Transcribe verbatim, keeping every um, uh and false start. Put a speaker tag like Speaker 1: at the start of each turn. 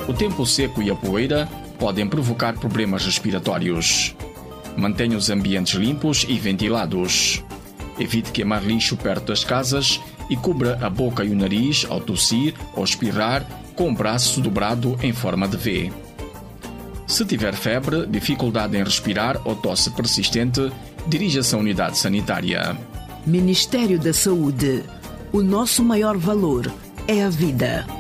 Speaker 1: O tempo seco e a poeira podem provocar problemas respiratórios. Mantenha os ambientes limpos e ventilados. Evite queimar lixo perto das casas e cubra a boca e o nariz ao tossir ou espirrar com o braço dobrado em forma de V. Se tiver febre, dificuldade em respirar ou tosse persistente, dirija-se à unidade sanitária.
Speaker 2: Ministério da Saúde. O nosso maior valor é a vida.